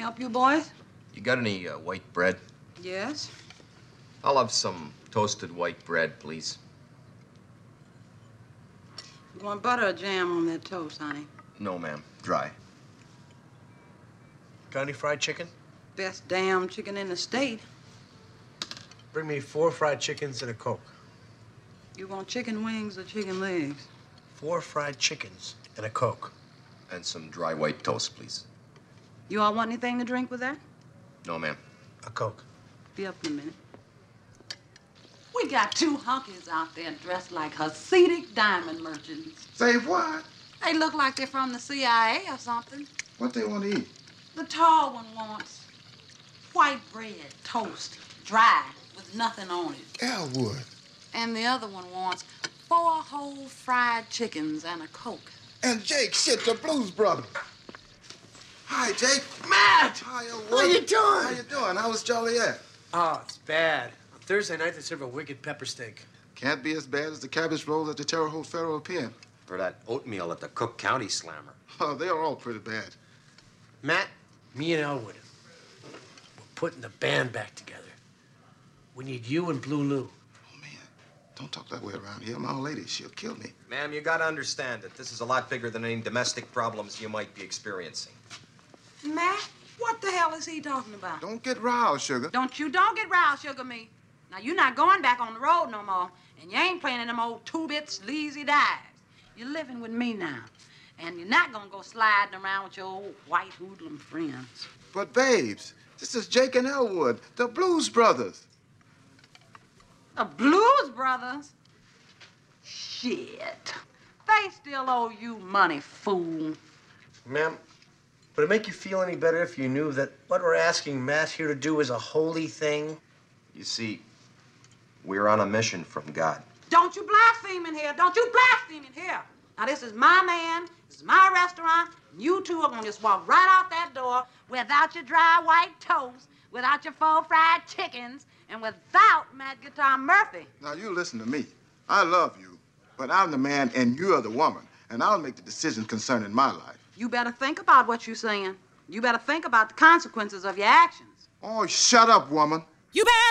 Help you, boys? You got any white bread? Yes. I'll have some toasted white bread, please. You want butter or jam on that toast, honey? No, ma'am. Dry. Got any fried chicken? Best damn chicken in the state. Bring me 4 fried chickens and a Coke. You want chicken wings or chicken legs? 4 fried chickens and a Coke. And some dry white toast, please. You all want anything to drink with that? No, ma'am. A Coke. Be up in a minute. We got 2 hunkies out there dressed like Hasidic diamond merchants. Say what? They look like they're from the CIA or something. What they want to eat? The tall one wants white bread, toast, dry, with nothing on it. Elwood. And the other one wants 4 whole fried chickens and a Coke. And Jake, shit, the Blues Brothers. Hi, Jake. Matt! Hi, Elwood. How you doing? How you doing? How was Joliet? Oh, it's bad. On Thursday night, they serve a wicked pepper steak. Can't be as bad as the cabbage rolls at the Terre Haute Federal Pen. Or that oatmeal at the Cook County Slammer. Oh, they are all pretty bad. Matt, me and Elwood, we're putting the band back together. We need you and Blue Lou. Oh, man. Don't talk that way around here. My old lady, she'll kill me. Ma'am, you gotta understand that this is a lot bigger than any domestic problems you might be experiencing. Matt, what the hell is he talking about? Don't get riled, sugar. Don't get riled, sugar me. Now, you're not going back on the road no more, and you ain't playing in them old 2-bit sleazy dives. You're living with me now, and you're not gonna go sliding around with your old white hoodlum friends. But, babes, this is Jake and Elwood, the Blues Brothers. The Blues Brothers? Shit. They still owe you money, fool. Ma'am, would it make you feel any better if you knew that what we're asking Matt here to do is a holy thing? You see, we're on a mission from God. Don't you blaspheme in here. Don't you blaspheme in here. Now, this is my man. This is my restaurant. And you two are going to just walk right out that door without your dry white toast, without your 4 fried chickens, and without Matt Guitar Murphy. Now, you listen to me. I love you, but I'm the man and you're the woman, and I'll make the decision concerning my life. You better think about what you're saying. You better think about the consequences of your actions. Oh, shut up, woman. You better